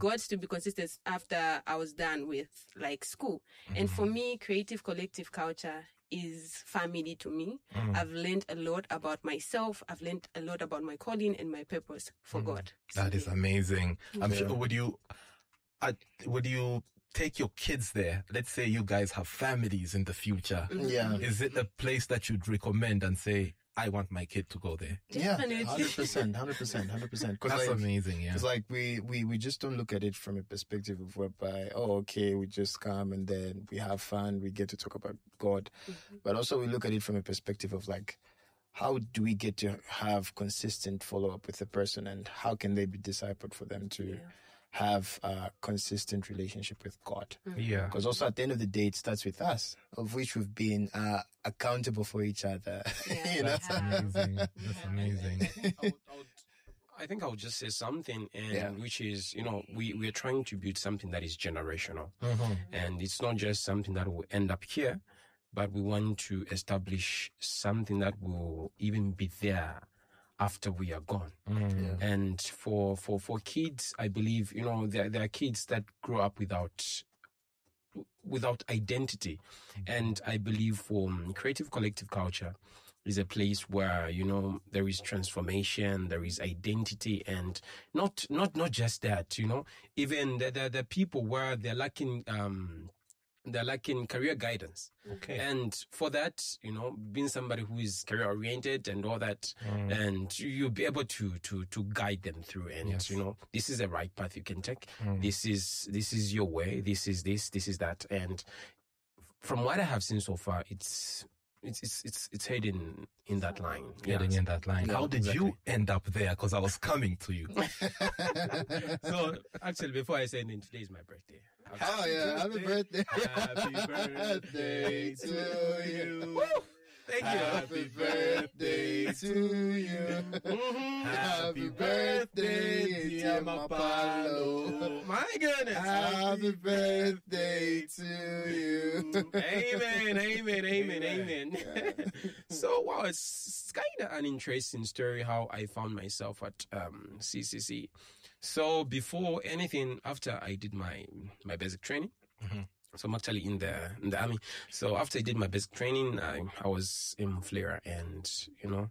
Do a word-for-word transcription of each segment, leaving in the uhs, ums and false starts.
got to be consistent after I was done with like school. Mm-hmm. And for me, creative collective culture is family to me. Mm. I've learned a lot about myself. I've learned a lot about my calling and my purpose for mm. God. That so, is amazing. I'm yeah. sure, would you, uh, would you take your kids there? Let's say you guys have families in the future. Mm-hmm. Yeah. Is it a place that you'd recommend and say, I want my kid to go there? Definitely. Yeah, one hundred percent, one hundred percent, one hundred percent. That's like, amazing, yeah. It's like we, we, we just don't look at it from a perspective of whereby, oh, okay, we just come and then we have fun, we get to talk about God. Mm-hmm. But also we look at it from a perspective of like, how do we get to have consistent follow-up with the person, and how can they be discipled for them to yeah. have a consistent relationship with God? Mm-hmm. Yeah. Because also at the end of the day, it starts with us, of which we've been uh, accountable for each other. Yeah. you know? That's amazing. That's amazing. I, would, I, would, I think I would just say something, and yeah. which is, you know, we, we're trying to build something that is generational. Mm-hmm. And it's not just something that will end up here, but we want to establish something that will even be there after we are gone. Mm. Yeah. And for, for, for kids, I believe, you know, there, there are kids that grow up without, without identity. Mm. And I believe for um, creative collective culture is a place where, you know, there is transformation, there is identity, and not, not, not just that, you know, even the, the, the people where they're lacking, um, they're lacking career guidance. Okay. And for that, you know, being somebody who is career oriented and all that, mm. and you'll be able to, to, to guide them through. And, yes. you know, this is the right path you can take. Mm. This is, this is your way. This is this, this is that. And from what I have seen so far, it's, It's, it's, it's, it's heading in that line. Heading yes. in that line. Yeah, How did exactly. you end up there? Cause I was coming to you. So actually, before I say anything, today is my birthday. Oh yeah. Happy birthday. Happy birthday to you. Woo! Thank you. Happy birthday to you. Mm-hmm. Happy birthday, dear Mapalo. My goodness. Happy birthday to you. Amen, amen, amen, amen. Yeah. So, wow, it's kind of an interesting story how I found myself at um, C C C. So, before anything, after I did my my basic training, mm-hmm. So I'm actually in the in the army. So after I did my basic training, I, I was in Fleur, and you know,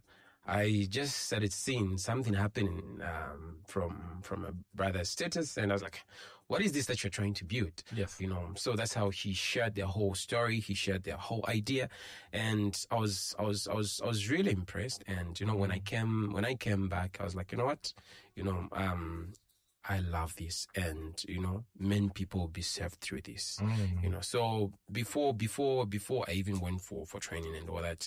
I just started seeing something happening um, from from a brother's status, and I was like, "What is this that you're trying to build?" Yes, you know. So that's how he shared their whole story. He shared their whole idea, and I was I was I was I was really impressed. And you know, when I came when I came back, I was like, you know what, you know, um. I love this, and you know, many people will be served through this. Mm. You know, so before, before, before I even went for for training and all that,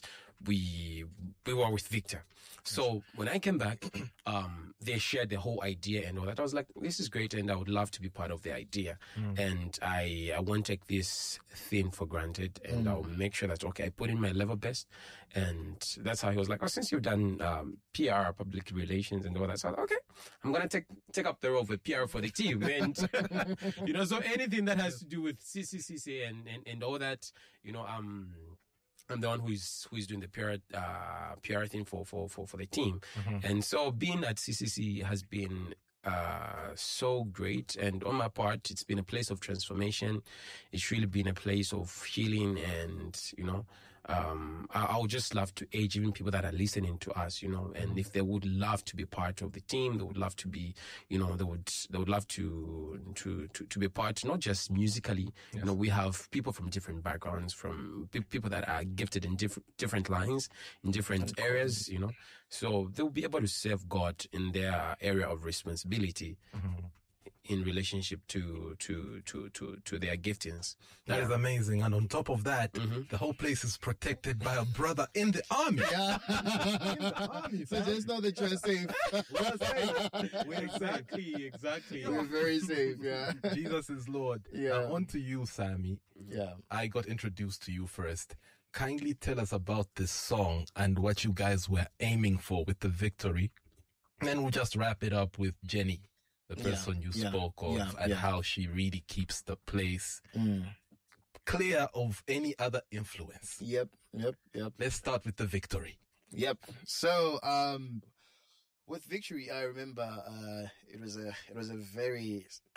we we were with Victor. So when I came back, um, they shared the whole idea and all that. I was like, this is great, and I would love to be part of the idea. Mm. And I I won't take this thing for granted, and mm. I'll make sure that okay, I put in my level best, and that's how he was like, oh, since you've done um, P R, public relations, and all that, so I was like, okay, I'm gonna take take up the role of P R for the team. And, you know, so anything that has to do with C C C C and, and, and all that, you know, um, I'm the one who is, who is doing the P R, uh, P R thing for, for, for, for the team. Mm-hmm. And so being at C C C has been, uh, so great. And on my part, it's been a place of transformation. It's really been a place of healing. And, you know, um, I, I would just love to urge even people that are listening to us, you know, and if they would love to be part of the team, they would love to be, you know, they would, they would love to, to, to, to be part, not just musically. Yes. You know, we have people from different backgrounds, from pe- people that are gifted in different, different lines, in different areas, you know, so they'll be able to serve God in their area of responsibility. Mm-hmm. In relationship to to to to to their giftings. That yeah. is amazing. And on top of that, mm-hmm. the whole place is protected by a brother in the army. Yeah. in the army, so just know that you're safe. We're safe. We're exactly, exactly. We're very safe, yeah. Jesus is Lord. Yeah. Now on to you, Sammy. Yeah. I got introduced to you first. Kindly tell us about this song and what you guys were aiming for with the victory. And then we'll just wrap it up with Jenny, the person yeah, you yeah, spoke of, yeah, and yeah. how she really keeps the place mm. clear of any other influence. Yep, yep, yep. Let's start with the victory. Yep. So, um, with victory, I remember, uh, it was a, it was a very